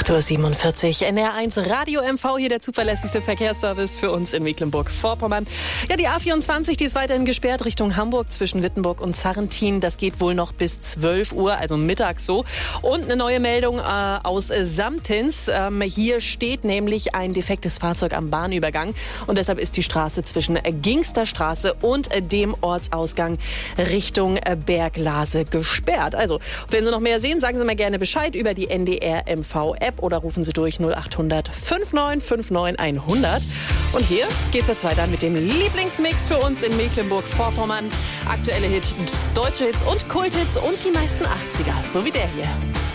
8:47 Uhr, NR1 Radio MV, hier der zuverlässigste Verkehrsservice für uns in Mecklenburg-Vorpommern. Ja, die A24, die ist weiterhin gesperrt Richtung Hamburg zwischen Wittenburg und Zarrentin. Das geht wohl noch bis 12 Uhr, also mittags so. Und eine neue Meldung aus Samtins. Hier steht nämlich ein defektes Fahrzeug am Bahnübergang und deshalb ist die Straße zwischen Gingsterstraße und dem Ortsausgang Richtung Berglase gesperrt. Also, wenn Sie noch mehr sehen, sagen Sie mir gerne Bescheid über die NDR MV-App oder rufen Sie durch 0800 5959 100. Und hier geht's jetzt weiter mit dem Lieblingsmix für uns in Mecklenburg-Vorpommern. Aktuelle Hits, deutsche Hits und Kulthits und die meisten 80er, so wie der hier.